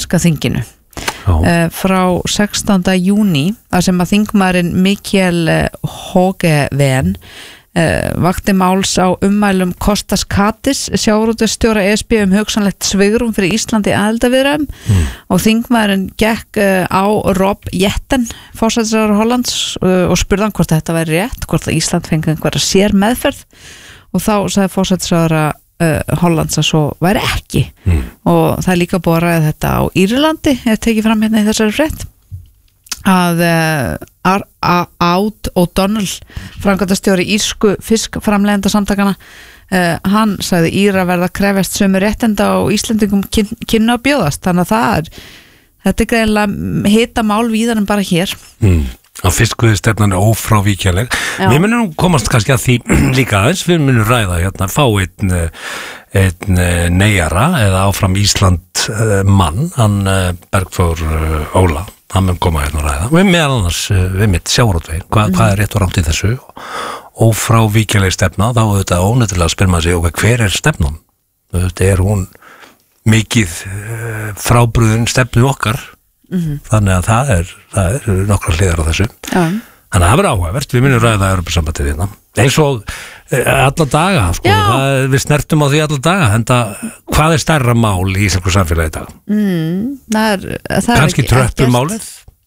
breska þinginu frá 16. júní þar sem að þingmaðurinn Mikael Hogeven vakti máls á ummælum Kostas Katis sjávarútvegsstjóra ESB hugsanlegt svigrúm fyrir Íslandi aðildarviðræðum og þingmaðurinn gekk á Rob Jetten forsætisráðherra Hollands og spurði hann hvort þetta væri rétt, hvort að Ísland fengi einhverja sér meðferð og þá sagði forsætisráðherra Hollands að svo væri ekki og það líka búið að ræða þetta á Írlandi tekið fram hérna í þessari frétt að Ád O'Donnell framkvæmdastjóri írsku fiskframleiðenda samtakana hann sagði Íra verða krefjast sömu réttinda og Íslendingum kynna að bjóðast þannig að þetta greinilega hita mál víðar en bara hér að fiskveiðistefnan ófrávíkjanleg við munum komast kannski að því líka aðeins við munum ræða hérna fá einn neyjara eða áfram Ísland mann hann Bergþór Óla hann mun koma hérna að ræða og meðal annars við mitt sjávarútveginn hvað er rétt og rangt í þessu ófrávíkjanleg stefna þá auðvitað ónættilega spyr maður sig hver er stefnan auðvitað hún mikið frábrugðin stefnu okkar þannig að það er nokkra hliðar á þessu þannig að það verður áhugavert, við munum ræða Evrópusambandið hérna eins og alla daga sko, við snertum á því alla daga en hvað er stærra mál í íslensku samfélagi í dag? Það er kannski tröppumálið?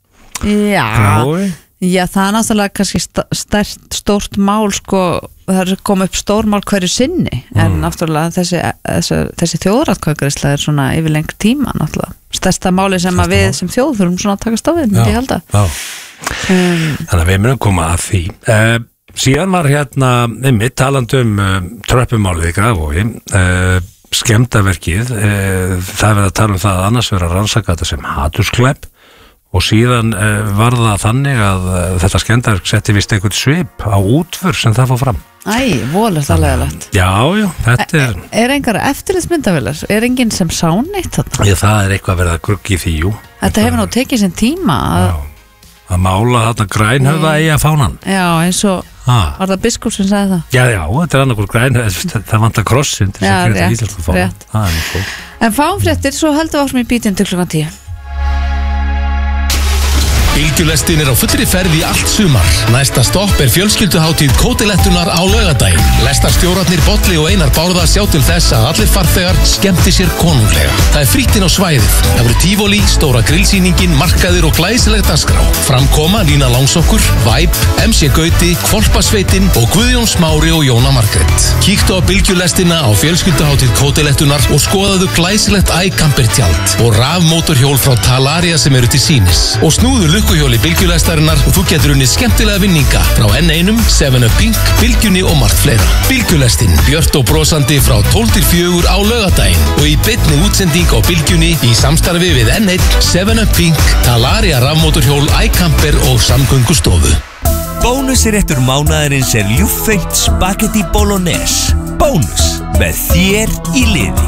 Já, það er náttúrulega kannski stórt mál sko, það er komið upp stór mál hverju sinni en náttúrulega þessi þjóðaratkvæðagreiðsla er svona yfir lengur tíma náttúrulega stærsta máli sem að við sem þjóð þurfum svona að taka stafið, myndi ég halda þannig að við munum koma að því síðan var hérna einmitt talandi tröppumálið í Grafarvogi skemmdarverkið það er verið að tala það að annars vera að rannsaka þetta sem hatursglæp og síðan var það þannig að þetta skemmdarverk setti vist einhvern svip á útför sem það fór fram volið það leðilegt Já, þetta er engar eftirlitsmyndavélar, er enginn sem sá neitt þarna? Já, það er eitthvað verið að grugga í því, Þetta hefur nú tekið sinn tíma að mála þarna grænhöfða í að fánan Já, eins og var það biskup sem sagði það? Já, þetta er annarkur grænhöfða það vantar krossin til þess að gera þetta íslensku fánan En fáum fréttir, svo heldum við áfram í bítinn til klukkan 10 Bylgjulestin er á fullri ferð í allt sumar. Næsta stopp er fjölskylduhátíð Kótilettunar á laugardaginn. Lestarstjórarnir Bolli og Einar Bárða sjá til þess að allir farþegar skemmti sér konunglega. Það er frítt inn á svæðið. Það verður tífólí, stóra grillsýningin, markaðir og glæsileg dagskrá. Framkoma Lína Langsokkur, Vibe, MC Gauti, Hvolpasveitin og Guðjón Smári og Jóna Margrét. Kíktu á bylgjulestina á fjölskylduhátíð Kótilettunar og skoðaðu glæsilegt iCamper-tjald og rafmótorhjól frá Talaria sem eru til sýnis. Og snúðu lukkuhjóli bylgjulestarinnar og þú getur unnið skemmtilega vinninga frá N1, 7up Pink, Bylgjunni og margt fleira. Bylgjulestin, björt og brosandi frá 12-4 á laugardaginn og í beinni útsending á Bylgjunni í samstarfi við N1, 7up Pink, Talaria rafmótorhjól, iCamper og samgöngustofu. Bónusréttur mánaðarins er ljúffengt spagetti bolognese. Bónus með þér í liði.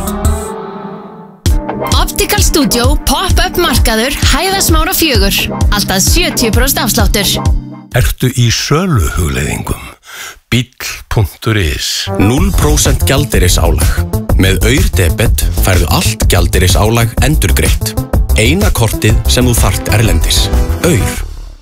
Optical Studio pop-up markaður Hæðasmára 4. Alltaf 70% afsláttur. Ertu í söluhugleiðingum? Bíll.is 0% gjaldeyrisálag. Með Aur-debet færðu allt gjaldeyrisálag endurgreitt. Eina kortið sem þú þarft erlendis. Aur.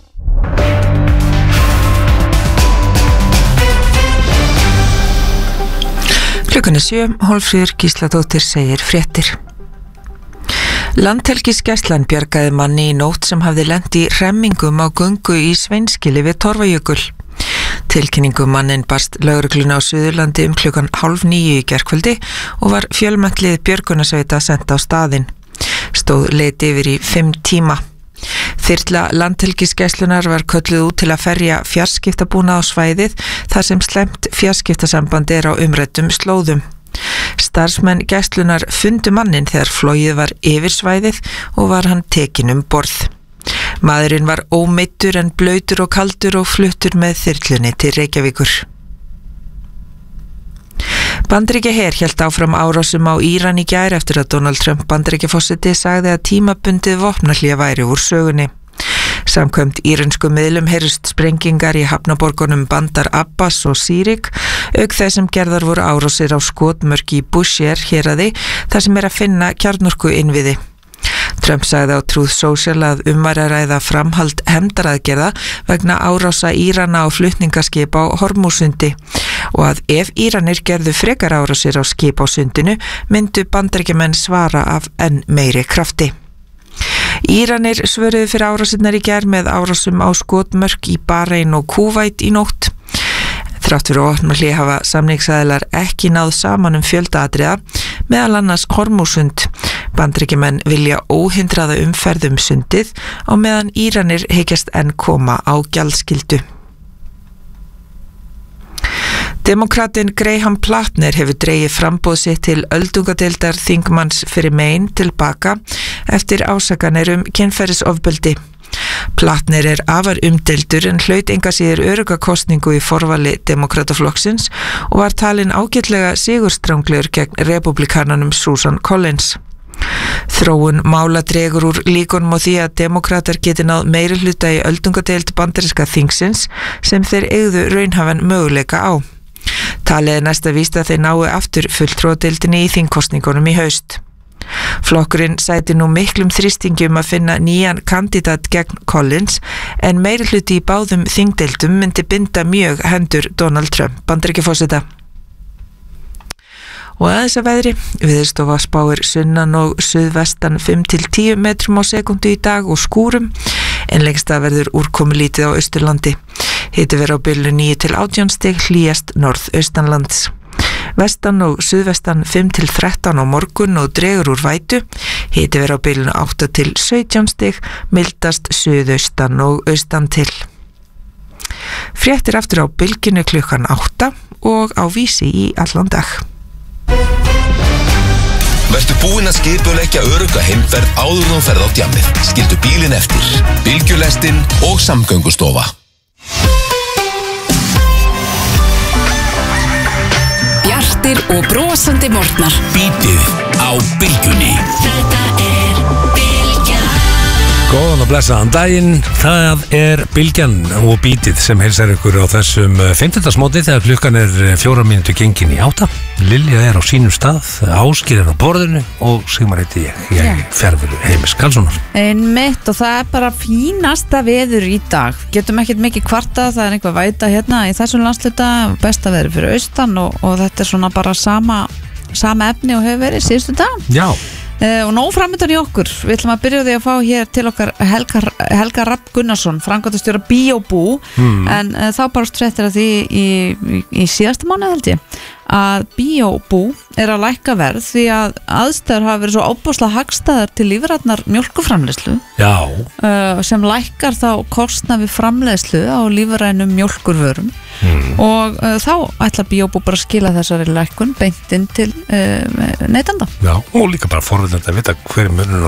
Klukkan er 7, Hólmfríður Gísladóttir segir fréttir. Landhelgisgæslan bjargaði manni í nótt sem hafði lent í hremmingum á göngu í Sveinskili við Torfajökul. Tilkynningu mannin barst lögregluna á Suðurlandi klukkan 8:30 í gærkvöldi og var fjölmenntlið björgunarsveita sent á staðinn. Stóð leit yfir í 5 tíma. Þyrla Landhelgisgæslunar var kölluð út til að ferja fjarskiptabúnað á svæðið þar sem slæmt fjarskiptasamband er á umræddum slóðum. Starfsmenn gæslunar fundu mannin þegar flogið var yfir svæðið og var hann tekinn borð. Maðurinn var ómeiddur en blautur og kaldur og fluttur með þyrlunni til Reykjavíkur. Bandaríkjaher hélt áfram árásum á Íran í gær eftir að Donald Trump Bandaríkjaforseti sagði að tímabundið vopnahlé væri úr sögunni. Samkvæmt írönsku miðlum heyrust sprengingar í hafnaborgunum Bandar Abbas og Sirik, auk þess sem gerðar voru árásir á skotmörk í Bushehr héraði þar sem er að finna kjarnorku innviði. Trump sagði á Truth Social að væri að ræða framhald hefndaraðgerða vegna árása Írana á flutningaskip á Hormúsundi og að ef Íranir gerðu frekar árásir á skip á sundinu myndu Bandaríkjamenn svara af enn meiri krafti. Íranir svöruðu fyrir árásirnar í gær með árásum á skotmörk í Bahrein og Kúveit í nótt. Þrátt fyrir vopnahlé hafa samningsaðilar ekki náð saman fjölda atriða, meðal annars Hormúsund. Bandaríkjamenn vilja óhindraða umferð sundið á meðan Íranir hyggjast enn koma á gjaldskyldu. Demokratinn Graham Platner hefur dregið framboð sitt til öldungadeildar þingmanns fyrir Maine tilbaka eftir ásakanir kynferðisofbeldi. Platner afar umdeildur en hlaut enga síður örugga kosningu í forvali demokrataflokksins og var talinn ágætlega sigurstranglegur gegn republikananum Susan Collins. Þróun mála dregur úr líkunum á því að demokratar geti náð meiri hluta í öldungadeild bandaríska þingsins sem þeir eigðu raunhafan möguleika á. Talið næsta víst að þeir nái aftur fulltrúadeildinni í þingkosningunum í haust. Flokkurinn sæti nú miklum þrýstingjum að finna nýjan kandidat gegn Collins en meiri hluti í báðum þingdeildum myndi binda mjög hendur Donald Trump Bandaríkjaforseta. Og aðeins að veðri, Veðurstofa spáir sunnan og suðvestan 5-10 metrum á sekundu í dag og skúrum, en lengst að verður úrkomulítið á Austurlandi. Hiti verður á bilinu 9-18 stig, hlýjast norðaustanlands. Vestan og suðvestan 5-13 á morgun og dregur úr vætu. Hiti verður á bilinu 8-17 stig, mildast suðaustan og austan til. Fréttir aftur á bylginu klukkan 8 og á Vísi í allan dag. Vertu búinn að skipuleggja örugga heimferð áður en þú ferð á djammið. Skildu bílinn eftir. Bylgjulestin og Samgöngustofa. Bjartir og brosandi morgnar. Bítið á bylgjunni. Þetta Bylgjan. Góðan og blessaðan daginn, það Bylgjan og Bítið sem heilsar ykkur á þessum 15. móti þegar klukkan 4 mínútur gengin í 8. Lilja á sínum stað, Áskir á borðinu og Sigmar heiti ég Fjarður Heimis Karlssonar. Einmitt og það bara fínasta veður í dag. Getum ekkert mikið kvarta, það einhver væta hérna í þessum landsluta, besta veður fyrir austan og þetta svona bara sama efni og hefur verið síðustu dag. Já. Og nóg framöndan í okkur. Við ætlum að byrja því að fá hér til okkar Helga Rapp Gunnarsson, framkvæmdastjóra Bíóbú, en þá bara strettir að því í síðasta mánuð held ég að Bíóbú að lækka verð því að aðstæður hafa verið svo óbúslega hagstæðar til lífrænnar mjólkurframleiðslu sem lækkar þá kostnað við framleiðslu á lífrænum mjólkurvörum og þá ætla Bíóbú bara að skila þessari lækkun beint inn til neytenda. Já, og líka bara forvitandi að vita hver munur á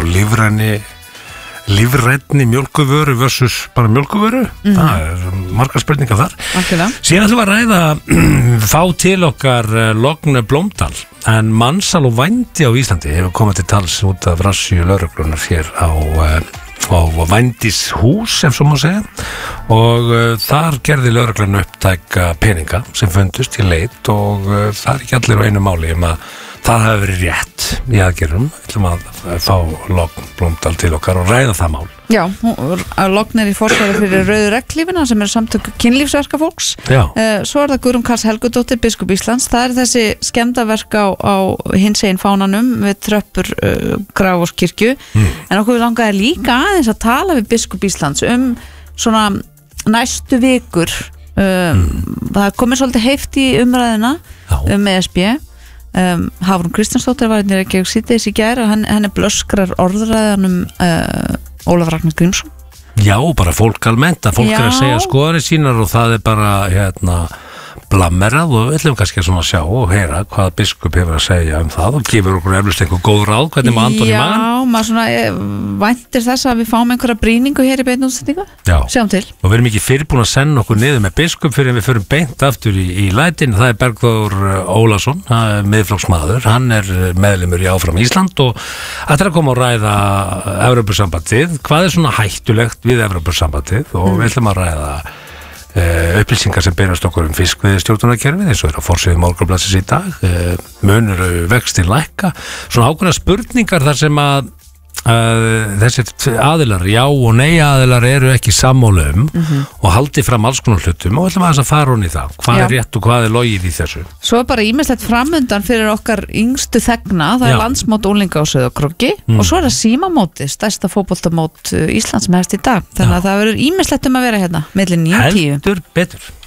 lífrænni mjólkurvöru versus bara mjólkurvöru. Það margar spurningar þar. Akkurat. Síðan ætlum við að ræða fá til okkar Logn Blómdal, en mansal og vændi á Íslandi hefur komið til tals út af rassíu lögreglunar hér á vændishús, ef svo má segja, og þar gerði lögreglan upptæka peninga sem fundust í leit og það ekki allir á einu máli að það hefur verið rétt í aðgerðum. Við ætlum að fá Logn Blómdal til okkar og ræða það mál. Já, Logn í forsvari fyrir Rauðu regnhlífina sem samtök kynlífsverka fólks. Svo það Guðrún Karls Helgudóttir, biskup Íslands. Það þessi skemmdarverk á hinsegin fánanum við tröppur Grafarvogskirkju. En okkur við langaði líka aðeins að tala við biskup Íslands svona næstu vikur. Það komið svolítið heift í umræðina ESB. Hafrún Kristjánsdóttir var einnig ekki síðdeis í gær og henni blöskrar orðræðanum Ólafur Ragnar Grímsson. Já, bara fólk almennt, að fólk að segja skoðanir sínar og það bara blammerað og við ætlum kannski að sjá og heyra hvað biskup hefur að segja það og gefur okkur eflust einhver góð ráð hvernig maður andan í magan. Já, maður væntir þess að við fáum einhverja brýningu hér í beinni útsendingu. Sjáum til. Og við erum ekki fyrirbúin að senda okkur niður með biskup fyrir en við förum beint aftur í lætin. Það Bergþór Ólason, miðflokksmaður, hann meðlimur í Áfram Ísland og ætlar að koma og ræða Evrópusambandið. Hvað svona hættulegt við Evrópusambandið og við ætlum að ræða upplýsingar sem berast okkur fiskveiðistjórnunarkerfið eins og á forsíðu Morgunblaðsins í dag, munur vextir lækka, svona ákveðnar spurningar þar sem að þessir aðilar, já og nei aðilar eru ekki sammálum og haldi fram alls konar hlutum og ætlum að fara hún í það, hvað er rétt og hvað er logið í þessu. Svo er bara ýmislegt framundan fyrir okkar yngstu þegna, það er landsmót unglinga á Sauðárkróki og svo er það símamóti, stærsta fótboltamót Íslands sem hefst í dag, þannig að það verður ýmislegt að vera hérna milli 9 og 10. Heldur betur.